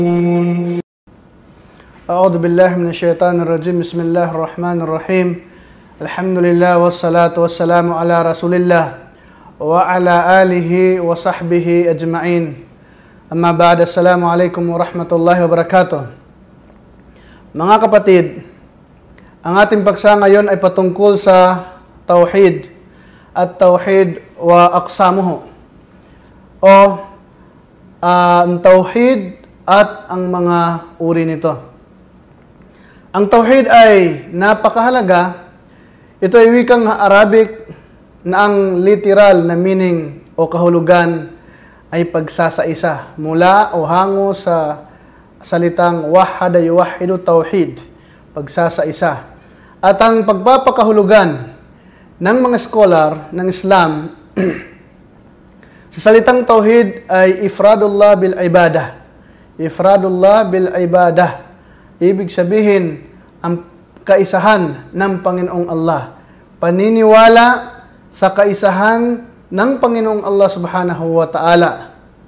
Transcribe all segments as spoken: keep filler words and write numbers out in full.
أعوذ بالله من الشيطان الرجيم بسم الله الرحمن الرحيم الحمد لله والصلاة والسلام على رسول الله وعلى آله وصحبه أجمعين أما بعد السلام عليكم ورحمة الله وبركاته. Mga kapatid, ang ating paksa ngayon ay patungkol sa Tauhid at Tauhid wa aqsamuhu o uh, ang Tauhid at ang mga uri nito. Ang Tauhid ay napakahalaga. Ito ay wikang Arabic na ang literal na meaning o kahulugan ay pagsasa-isa mula o hango sa salitang wahada yuwahidu tauhid, pagsasa-isa. At ang pagpapakahulugan ng mga scholar ng Islam sa salitang tauhid ay ifradullah bil ibadah. Ifradullah bil ibadah. Ibig sabihin, ang kaisahan ng Panginoong Allah. Paniniwala sa kaisahan ng Panginoong Allah subhanahu wa ta'ala.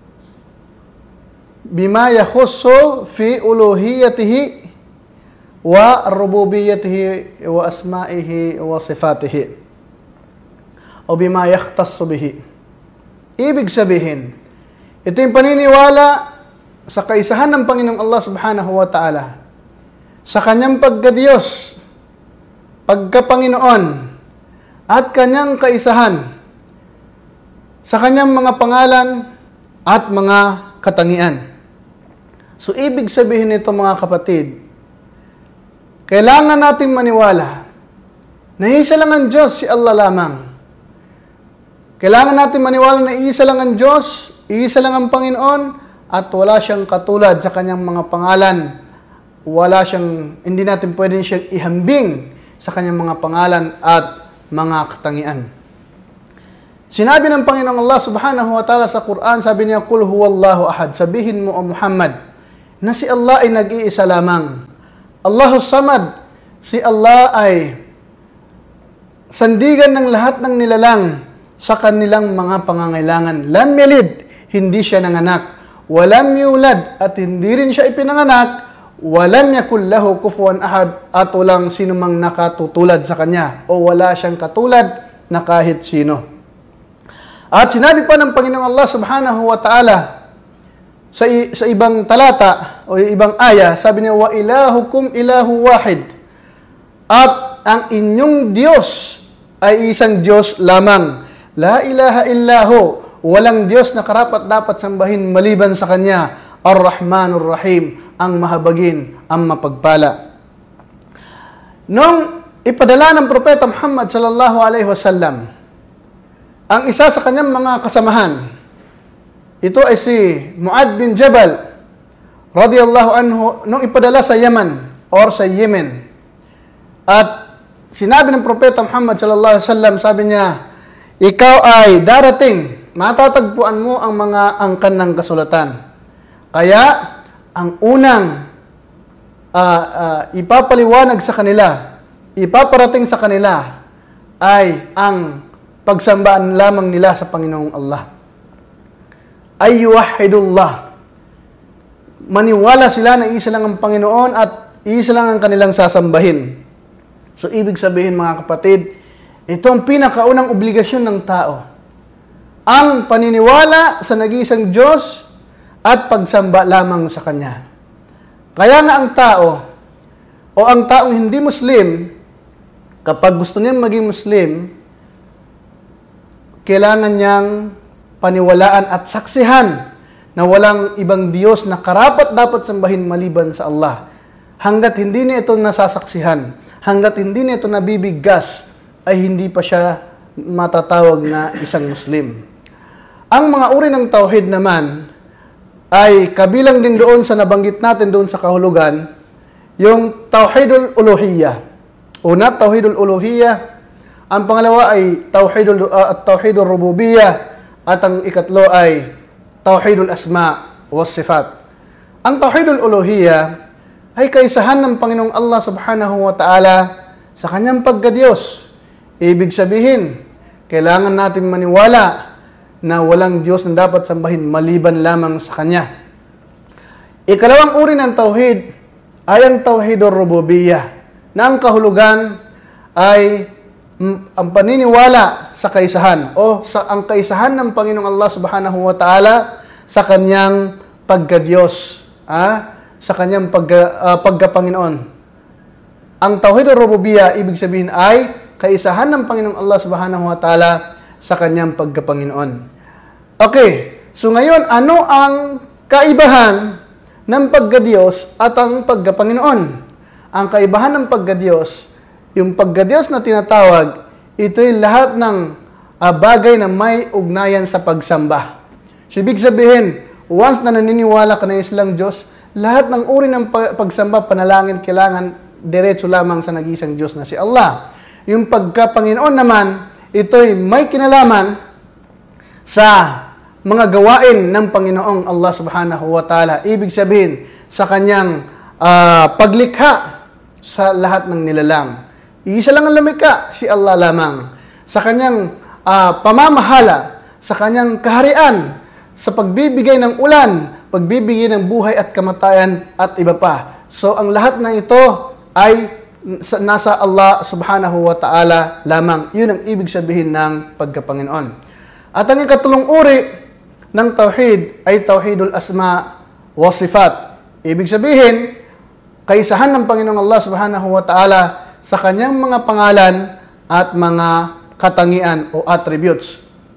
Bima yakhussu fi uluhiyatihi wa rububiyyatihi wa asma'ihi wa sifatihi. O bima yakhtassu bihi. Ibig sabihin, ito yung paniniwala sa kaisahan ng Panginoong Allah subhanahu wa ta'ala, sa kanyang pagka-Diyos, pagka-Panginoon, at kanyang kaisahan, sa kanyang mga pangalan at mga katangian. So, ibig sabihin nito mga kapatid, kailangan natin maniwala na isa lang ang Diyos, si Allah lamang. Kailangan natin maniwala na isa lang ang Diyos, isa lang ang Panginoon, at wala siyang katulad sa kanyang mga pangalan. Wala siyang, hindi natin pwede siyang ihambing sa kanyang mga pangalan at mga katangian. Sinabi ng Panginoong Allah subhanahu wa ta'ala sa Quran, sabi niya, Qul huwallahu ahad. Sabihin mo o Muhammad, na si Allah ay nag-iisa lamang. Allahus Samad, si Allah ay sandigan ng lahat ng nilalang sa kanilang mga pangangailangan. Lam yalid, hindi siya nanganak. Walam yulad, at hindi rin siya ipinanganak. Walam yakul lahu kufuwan ahad, at walang sinumang nakatutulad sa kanya. O wala siyang katulad na kahit sino. At sinabi pa ng Panginoong Allah subhanahu wa ta'ala sa, sa ibang talata o ibang aya, sabi niya, wa ilahukum ilahu wahid. At ang inyong Diyos ay isang Diyos lamang. La ilaha illahu, walang Diyos na karapat-dapat sambahin maliban sa Kanya. Ar-Rahmanur Rahim, ang mahabagin, ang mapagpala. Nung ipadala ng Propeta Muhammad sallallahu alaihi wasallam ang isa sa kanyang mga kasamahan, ito ay si Mu'adh bin Jabal radiyallahu anhu, nung ipadala sa Yaman or sa Yemen. At sinabi ng Propeta Muhammad sallallahu alaihi wasallam, sabi niya, ikaw ay darating, matatagpuan mo ang mga angkan ng kasulatan. Kaya, ang unang uh, uh, ipapaliwanag sa kanila, ipaparating sa kanila, ay ang pagsambaan lamang nila sa Panginoong Allah. Ay yuwahidullah. Maniwala sila na isa lang ang Panginoon at isa lang ang kanilang sasambahin. So, ibig sabihin mga kapatid, ito ang pinakaunang obligasyon ng tao. Ang paniniwala sa nag-iisang Diyos at pagsamba lamang sa Kanya. Kaya nga ang tao, o ang taong hindi Muslim, kapag gusto niyang maging Muslim, kailangan niyang paniwalaan at saksihan na walang ibang Diyos na karapat-dapat sambahin maliban sa Allah. Hanggat hindi niya ito nasasaksihan, hanggat hindi niya ito nabibigkas, ay hindi pa siya matatawag na isang Muslim. Ang mga uri ng tauhid naman ay kabilang din doon sa nabanggit natin doon sa kahulugan, yung tauhidul uluhiyya. Una, tauhidul uluhiyya. Ang pangalawa ay tauhidul uh, tauhidur rububiyyah, at ang ikatlo ay tauhidul asma was sifat. Ang tauhidul uluhiyya ay kaisahan ng Panginoong Allah subhanahu wa ta'ala sa kanyang pagka-Diyos. Ibig sabihin, kailangan natin maniwala na walang Diyos na dapat sambahin maliban lamang sa Kanya. Ikalawang uri ng tauhid ay ang tauhidur rububiyyah, na ang kahulugan ay mm, ang paniniwala sa kaisahan o sa ang kaisahan ng Panginoong Allah Subhanahu wa Ta'ala sa kanyang pagka-Diyos, ah, sa kanyang pagka, uh, pagka-Panginoon. Ang tauhidur rububiyyah ibig sabihin ay kaisahan ng Panginoong Allah Subhanahu wa Ta'ala sa kanyang pagka-Panginoon. Okay, so ngayon ano ang kaibahan ng pagka-Diyos at ang pagka-Panginoon? Ang kaibahan ng pagka-Diyos, yung pagka-Diyos na tinatawag, ito'y lahat ng uh, bagay na may ugnayan sa pagsamba. So, ibig sabihin, once na naniniwala ka na islang Diyos, lahat ng uri ng pagsamba, panalangin, kailangan diretso lamang sa nag-iisang Diyos na si Allah. Yung pagka-Panginoon naman, ito'y may kinalaman sa mga gawain ng Panginoong Allah Subhanahu wa Ta'ala. Ibig sabihin, sa kanyang uh, paglikha sa lahat ng nilalang. Iisa lang ang lumikha, si Allah lamang. Sa kanyang uh, pamamahala, sa kanyang kaharian, sa pagbibigay ng ulan, pagbibigay ng buhay at kamatayan at iba pa. So, ang lahat ng ito ay nasa Allah Subhanahu wa Ta'ala lamang. Yun ang ibig sabihin ng pagka-Panginoon. At ang ikatulong uri ng tauhid ay tauhidul asma wa sifat. Ibig sabihin, kaisahan ng Panginoong Allah Subhanahu wa Ta'ala sa kanyang mga pangalan at mga katangian o attributes.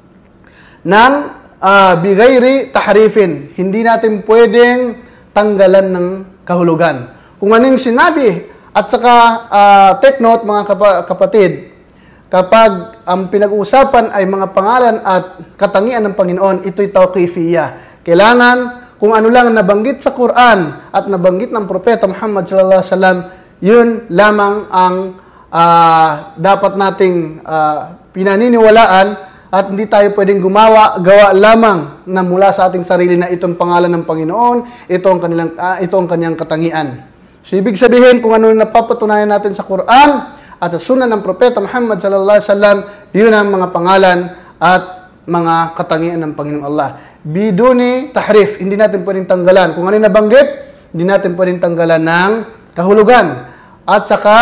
Nang uh, bigayri tahrifin, hindi natin pwedeng tanggalan ng kahulugan. Kung anong sinabi, at saka uh, take note mga kap- kapatid, kapag ang pinag-uusapan ay mga pangalan at katangian ng Panginoon, ito'y tawqifiyah. Kailangan kung ano lang nabanggit sa Quran at nabanggit ng Propeta Muhammad sallallahu alaihi wasallam, yun lamang ang uh, dapat nating uh, pinaniniwalaan at hindi tayo pwedeng gumawa, gawa lamang na mula sa ating sarili na itong pangalan ng Panginoon, ito ang, kanilang, uh, ito ang kanyang katangian. So, ibig sabihin, kung ano napapatunayan natin sa Quran at sa sunan ng Propeta Muhammad sallallahu alaihi wasallam, yun ang mga pangalan at mga katangian ng Panginoong Allah. Biduni tahrif, hindi natin pwedeng tanggalan. Kung ano nabanggit, hindi natin pwedeng tanggalan ng kahulugan. At saka,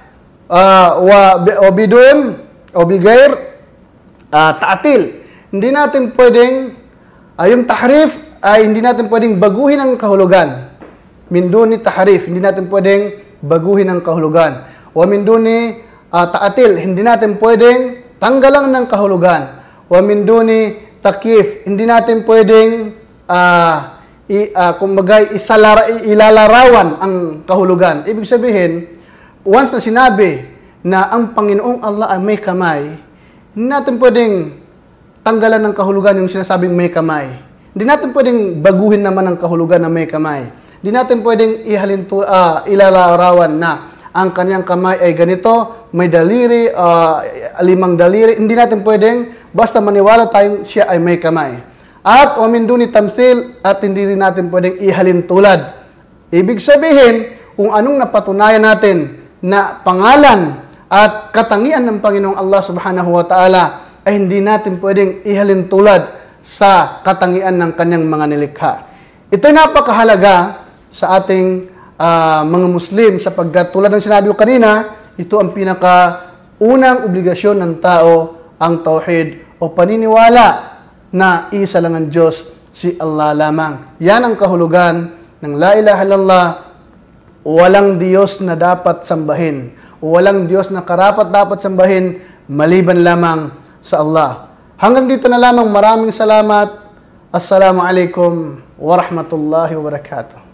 uh, wa, o bidun, o bigair, uh, taatil. Hindi natin pwedeng, uh, yung tahrif, ay hindi natin pwedeng baguhin ang kahulugan. Min duni tahrif, hindi natin pwedeng baguhin ang kahulugan. Wa min duni uh, taatil, hindi natin pwedeng tanggalan ng kahulugan. Wa min duni takyif, hindi natin pwedeng uh, i, uh, kumbaga isalara, ilalarawan ang kahulugan. Ibig sabihin, once na sinabi na ang Panginoong Allah ay may kamay, hindi natin pwedeng tanggalan ng kahulugan yung sinasabing may kamay. Hindi natin pwedeng baguhin naman ang kahulugan na may kamay. Hindi natin pwedeng ihalintu, uh, ilalarawan na ang kanyang kamay ay ganito, may daliri, uh, limang daliri. Hindi natin pwedeng basta maniwala tayong siya ay may kamay. At o min duni tamsil, at hindi rin natin pwedeng ihalin tulad. Ibig sabihin, kung anong napatunayan natin na pangalan at katangian ng Panginoong Allah Subhanahu wa Ta'ala ay hindi natin pwedeng ihalin tulad sa katangian ng kanyang mga nilikha. Ito'y napakahalaga sa ating uh, mga Muslim sapagkat tulad ng sinabi ko kanina, ito ang pinaka-unang obligasyon ng tao, ang tauhid o paniniwala na isa lang ang Diyos, si Allah lamang. Yan ang kahulugan ng La ilaha illallah. Walang Diyos na dapat sambahin. Walang Diyos na karapat dapat sambahin maliban lamang sa Allah. Hanggang dito na lamang. Maraming salamat. Assalamualaikum warahmatullahi wabarakatuh.